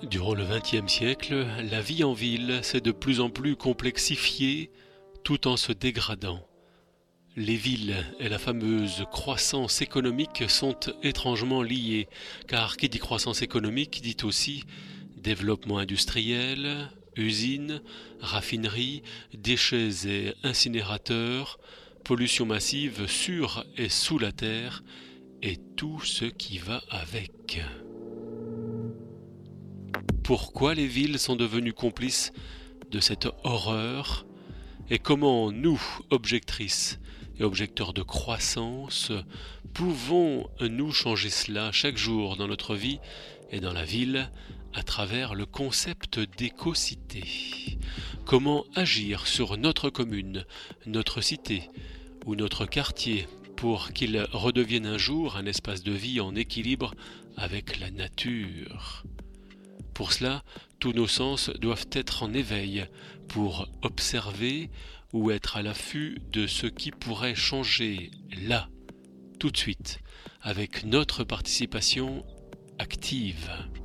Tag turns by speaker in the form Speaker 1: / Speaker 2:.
Speaker 1: Durant le XXe siècle, la vie en ville s'est de plus en plus complexifiée tout en se dégradant. Les villes et la fameuse croissance économique sont étrangement liées, car qui dit croissance économique dit aussi développement industriel, usines, raffineries, déchets et incinérateurs, pollution massive sur et sous la terre, et tout ce qui va avec. Pourquoi les villes sont devenues complices de cette horreur et comment nous, objectrices et objecteurs de croissance, pouvons-nous changer cela chaque jour dans notre vie et dans la ville à travers le concept d'éco-cité. Comment agir sur notre commune, notre cité ou notre quartier pour qu'il redevienne un jour un espace de vie en équilibre avec la nature. Pour cela, tous nos sens doivent être en éveil pour observer ou être à l'affût de ce qui pourrait changer là, tout de suite, avec notre participation active.